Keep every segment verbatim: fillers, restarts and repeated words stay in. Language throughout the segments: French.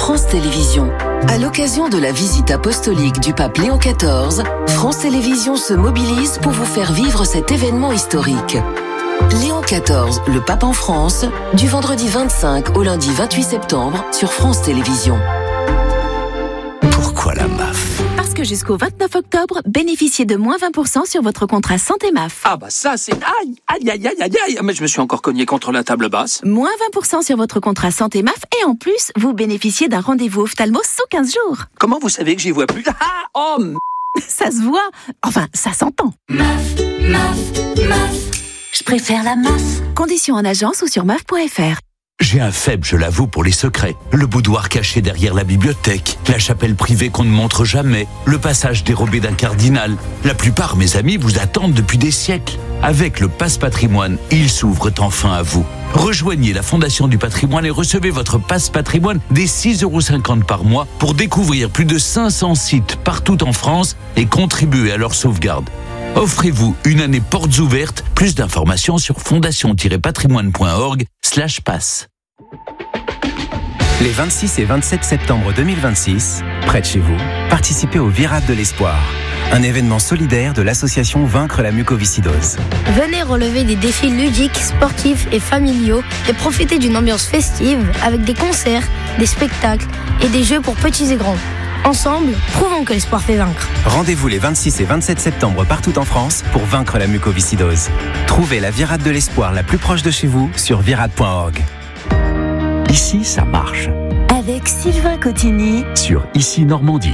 France Télévisions. À l'occasion de la visite apostolique du pape Léon quatorze, France Télévisions se mobilise pour vous faire vivre cet événement historique. Léon quatorze, le pape en France, du vendredi vingt-cinq au lundi vingt-huit septembre sur France Télévisions. Pourquoi la M A F ? Parce que jusqu'au vingt-neuf octobre, bénéficiez de moins vingt pour cent sur votre contrat santé M A F. Ah bah ça c'est... Aïe, aïe, aïe, aïe, aïe, aïe. Mais je me suis encore cogné contre la table basse. Moins vingt pour cent sur votre contrat santé M A F et en plus, vous bénéficiez d'un rendez-vous ophtalmo sous quinze jours. Comment vous savez que j'y vois plus ? Ah, oh m... Ça se voit. Enfin, ça s'entend. M A F, M A F, M A F. Je préfère la M A F. Conditions en agence ou sur M A F point F R. J'ai un faible, je l'avoue, pour les secrets. Le boudoir caché derrière la bibliothèque, la chapelle privée qu'on ne montre jamais, le passage dérobé d'un cardinal. La plupart, mes amis, vous attendent depuis des siècles. Avec le Passe Patrimoine, ils s'ouvrent enfin à vous. Rejoignez la Fondation du Patrimoine et recevez votre Passe Patrimoine dès six euros cinquante par mois pour découvrir plus de cinq cents sites partout en France et contribuer à leur sauvegarde. Offrez-vous une année portes ouvertes. Plus d'informations sur fondation-patrimoine.org slash passe. Les vingt-six et vingt-sept septembre deux mille vingt-six, près de chez vous, participez au Virade de l'Espoir, un événement solidaire de l'association Vaincre la mucoviscidose. Venez relever des défis ludiques, sportifs et familiaux et profiter d'une ambiance festive avec des concerts, des spectacles et des jeux pour petits et grands. Ensemble, prouvons que l'espoir fait vaincre. Rendez-vous les vingt-six et vingt-sept septembre partout en France pour vaincre la mucoviscidose. Trouvez la Virade de l'Espoir la plus proche de chez vous sur virade point org. Ici, ça marche. Avec Sylvain Cotigny Sur Ici Normandie.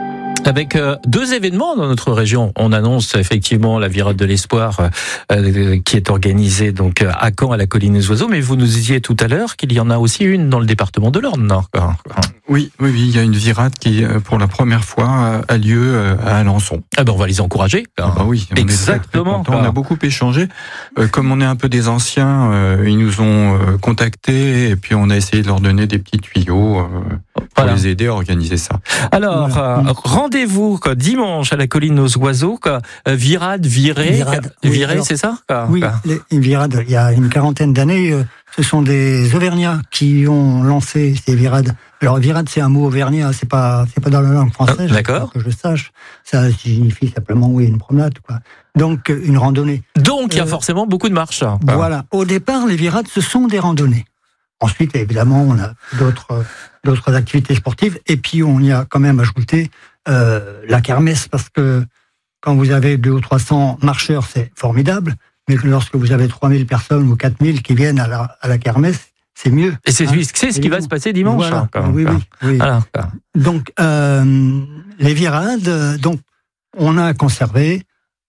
Avec euh, deux événements dans notre région. On annonce effectivement la Virade de l'Espoir euh, qui est organisée donc à Caen, à la Colline aux Oiseaux, mais vous nous disiez tout à l'heure qu'il y en a aussi une dans le département de l'Orne, non ? Oui, oui, oui, il y a une virade qui, pour la première fois, a lieu à Alençon. Ah ben on va les encourager. Ah bah oui, on exactement. Est très, très on a beaucoup échangé. Euh, comme on est un peu des anciens, euh, ils nous ont euh, contactés et puis on a essayé de leur donner des petits tuyaux euh, pour voilà. les aider à organiser ça. Alors, voilà. euh, rendez-vous quoi, dimanche à la Colline aux Oiseaux. Quoi, euh, virade, virée, virade, virée, oui, c'est ça quoi, Oui, quoi. Les, une virade. Il y a une quarantaine d'années, euh, ce sont des Auvergnats qui ont lancé ces virades. Alors, virade, c'est un mot auvergnat, c'est pas, c'est pas dans la langue française. Ah, d'accord. Que je sache. Ça signifie simplement, oui, une promenade, quoi. Donc, une randonnée. Donc, il y a euh, forcément beaucoup de marches. Quoi. Voilà. Au départ, les virades, ce sont des randonnées. Ensuite, évidemment, on a d'autres, d'autres activités sportives. Et puis, on y a quand même ajouté, euh, la kermesse, parce que quand vous avez deux ou trois cents marcheurs, c'est formidable. Mais lorsque vous avez trois mille personnes ou quatre mille qui viennent à la, à la kermesse, c'est mieux. Et c'est, hein, c'est ce qui va se passer dimanche. Voilà. Hein, oui, oui, oui. Voilà. Donc, euh, les virades, donc, on a conservé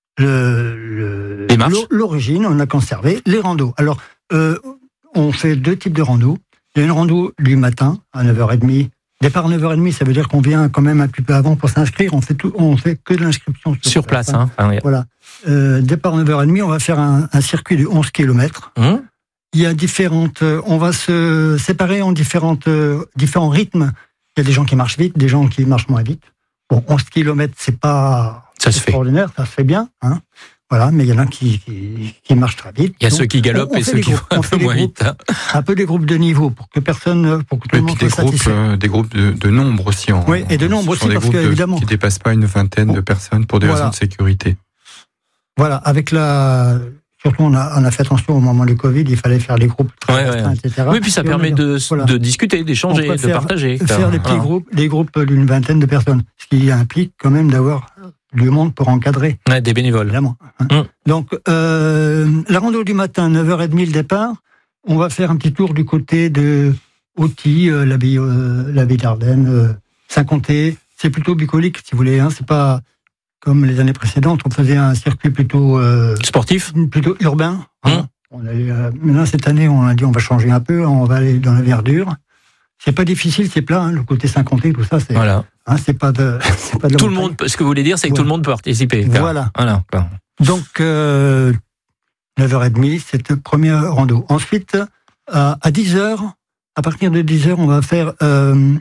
le, le, les marches. l'origine, on a conservé les randos. Alors, euh, on fait deux types de randos. Il y a une rando du matin à neuf heures trente. Départ neuf heures trente, ça veut dire qu'on vient quand même un petit peu avant pour s'inscrire. On fait tout, on fait que de l'inscription sur, sur place. place hein. Ah, oui. Voilà. Euh, départ neuf heures trente, on va faire un, un circuit de onze kilomètres. Mmh. Il y a différentes, on va se séparer en différentes, différents rythmes. Il y a des gens qui marchent vite, des gens qui marchent moins vite. Bon, onze kilomètres, c'est pas ça se extraordinaire, fait. Ça se fait bien, hein. Voilà, mais il y en a qui, qui, qui marchent très vite. Il y a donc, ceux qui galopent et ceux qui vont un peu moins vite. Hein. Un peu des groupes de niveau pour que personne, pour que tout le monde soit satisfait. Euh, des groupes de, de nombre aussi. En, oui, et de nombre aussi parce que évidemment. Qui ne dépassent pas une vingtaine de personnes pour des voilà. raisons de sécurité. Voilà, avec la. Surtout, on a, on a fait attention au moment du Covid, il fallait faire les groupes très ouais, restreints, ouais. et cetera. Oui, puis ça et permet de, voilà. de discuter, d'échanger, de faire, partager. Faire des petits ah. groupes, des groupes d'une vingtaine de personnes, ce qui implique quand même d'avoir du monde pour encadrer. Ouais, des bénévoles. Évidemment. Hein. Mmh. Donc, euh, la rando du matin, neuf heures trente le départ, on va faire un petit tour du côté de Auty, euh, la baie euh, la baie d'Ardennes, euh, Saint-Comté. C'est plutôt bucolique, si vous voulez. Hein. C'est pas comme les années précédentes, on faisait un circuit plutôt euh, sportif, plutôt urbain. Mmh. Hein. On allait, euh, maintenant cette année, on a dit on va changer un peu, on va aller dans la verdure. C'est pas difficile, c'est plat. Hein, le côté Saint-Comté, tout ça, c'est. Voilà. Hein, c'est pas de. C'est pas de tout le monde. Ce que vous voulez dire, c'est que voilà. Tout le monde peut participer. Voilà. Voilà. Donc euh, neuf heures trente, c'est le premier rando. Ensuite, à, à dix heures, à partir de dix heures, on va faire euh,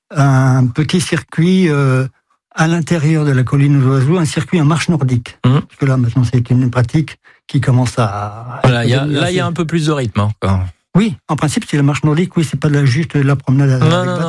un petit circuit. Euh, à l'intérieur de la colline aux oiseaux, un circuit en marche nordique. Mmh. Parce que là, maintenant, c'est une pratique qui commence à... Voilà, y a, là, il y a un peu plus de rythme. Hein. Oui, en principe, c'est la marche nordique, oui, c'est pas de la, juste de la promenade à non, non, non,